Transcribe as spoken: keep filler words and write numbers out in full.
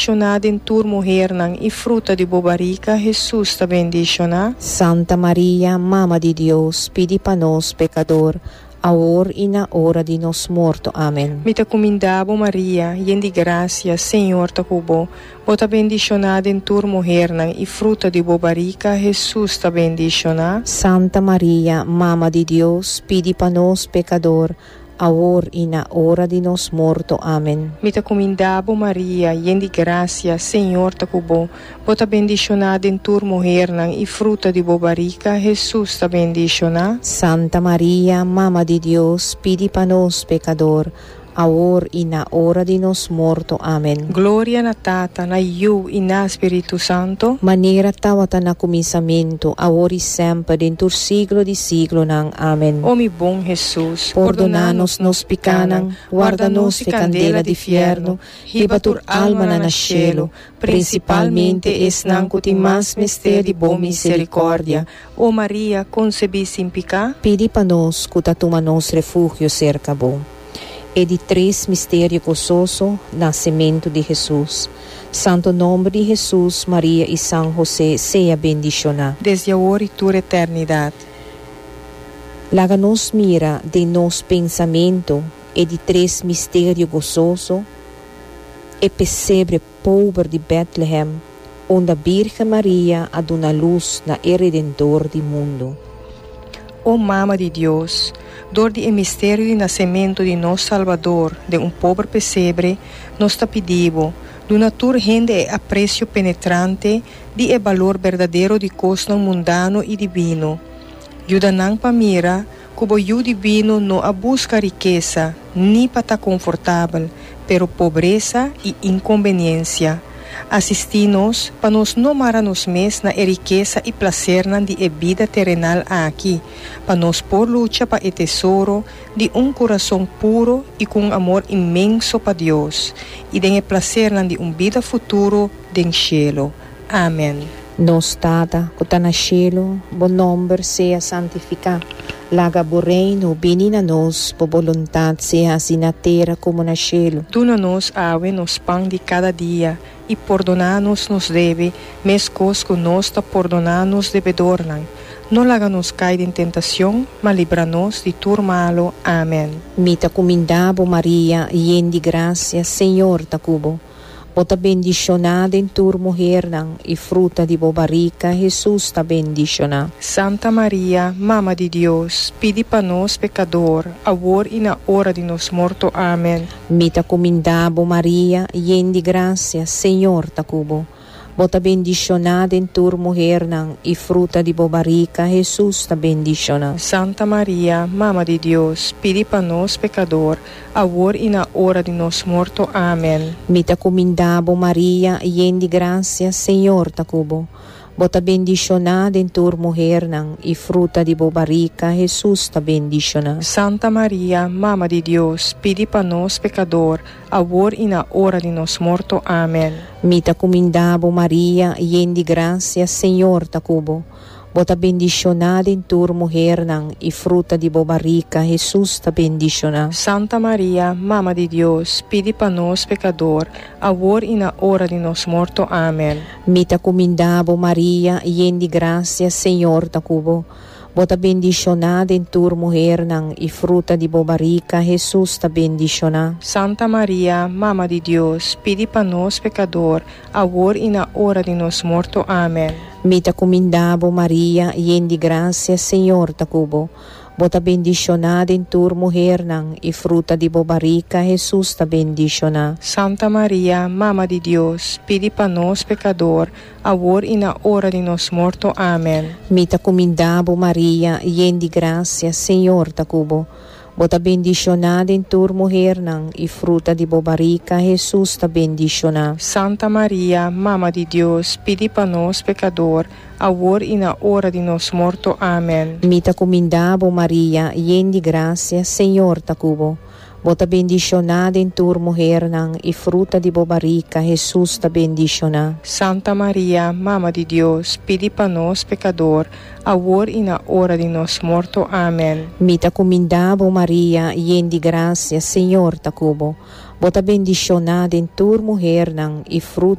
bendicionada em tu mulher nang e fruta de bobarica, Jesus te bendicionar. Santa Maria, Mama de Deus, pedi para nós, pecador, agora e na hora de nos morto. Amém. Me te comendavo Maria, yen de gracia, Senhor te cubo. Bota bendicionada em tu mulher nang e fruta de bobarica, Jesus te bendicionar. Santa Maria, Mama de Deus, pedi para nós, pecador, agora e na hora de nos morto. Amém. Me te comendavo Maria, yen de gracia, Senhor te cubo. Bota bendicionada em tu mulher nang e fruta de bobarica, Jesus te bendicionar. Santa Maria, Mama de Deus, pedi para nós, pecador, agora e na hora de nos morto. Amém. Glória na Tata, na Iu e na Espírito Santo. Maneira tawata na começamento, agora e sempre, dentro do siglo de siglo nang. Amém. Ó mi bom Jesus, Perdona-nos nos picanang, guarda-nos de candela de fierno, ribatur alma na nascelo, principalmente es nanco ti mas mister de bom misericórdia. Ó Maria, concebi sem picar. Pedi para nós, cutatuma nos refúgio cerca bom. E de três mistérios gozoso, nascimento de Jesus. Santo nome de Jesus, Maria e São José, seja bendicionado. Desde agora e toda eternidade. Laga nos mira de nos pensamento e de três mistérios gozoso, e pesebre pobre de Bethlehem, onde a Virgem Maria aduna luz na Redentor do mundo. Ó Mama de Deus, dor de mistério de nascimento de nosso Salvador, de um pobre pesebre, nos te pedimos, do natur rende e aprecio penetrante, de e valor verdadeiro de costo mundano e divino. Yudanang pamira, cubo yu divino no a busca riqueza, ni para confortável, pero pobreza e inconveniência. Assisti-nos para nos não mara-nos mes na riqueza e prazer na de vida terrenal aqui, para nos por luta para o tesouro de um coração puro e com amor imenso para Deus, e de prazer na de um vida futuro de cielo. Amém. Nos Tata, que está no cielo, bom nome seja santificado. Laga bo reino, bini na nos, po voluntad seja assim na terra como na cielo. Duna-nos awe nos pão de cada dia, e perdonar-nos nos deve, mescos que nós te perdonar-nos devedor. Não laga-nos cair em tentação, mas livra-nos de tudo malo. Amém. Mita comendabo Maria, yen de graça, Senhor ta cubo. Bota bendicionada em tu mulher nang, e fruta de bobarica, Jesus ta bendicionada. Santa Maria, Mama de Deus, pedi para nós pecador, agora e na hora de nos morto. Amém. Mita comendabo Maria, yen de graça, Senhor ta cubo. Bota bendicionada em tu mulher nang, e fruta de bobarica, Jesus ta bendicionada. Santa Maria, Mama de Deus, pedi para nós pecador, agora e na hora de nos morto. Amém. Mita comendabo Maria, yen de graça, Senhor ta cubo. Bota bendicionada em tu mulher nang, e fruta de bobarica, Jesus ta bendicionada. Santa Maria, Mama de Deus, pedi para nós pecador, agora e na hora de nos morto. Amém. Mita comendabo Maria, yen de graça, Senhor ta cubo. Bota bendicionada em tu mulher nang, e fruta de bobarica, Jesus ta bendicionada. Santa Maria, Mama de Deus, pedi para nós pecador, agora e na hora de nos morto. Amém. Mita comendabo Maria, yen de graça, Senhor ta cubo. Bota bendicionada em tu mulher nang, e fruta de bobarica, Jesus ta bendicionada. Santa Maria, Mama de Deus, pedi para nós pecador, agora e na hora de nos morto. Amém. Mita comendabo Maria, yen de graça, Senhor ta cubo. Bota bendicionada em tu mulher nang, e fruta de bobarica, Jesus ta bendicionada. Santa Maria, Mama de Deus, pedi para nós pecador, agora e na hora de nos morto. Amém. Mita comendabo Maria, yen de graça, Senhor ta cubo. Bota bendicionada em tu mulher nang, e fruta de bobarica, Jesus ta bendicionada. Santa Maria, Mama de Deus, pedi para nós pecador, agora e na hora de nos morto. Amém. Mita comendabo Maria, yen de graça, Senhor ta cubo. Bota bendicionada em tu mulher nang, e fruta de bobarica, Jesus ta bendicionada. Santa Maria, Mama de Deus, pedi para nós pecador, agora e na hora de nos morto. Amém. Mita comendabo Maria, yen de graça, Senhor ta cubo. Bota bendicionada em tu mulher nang, e fruta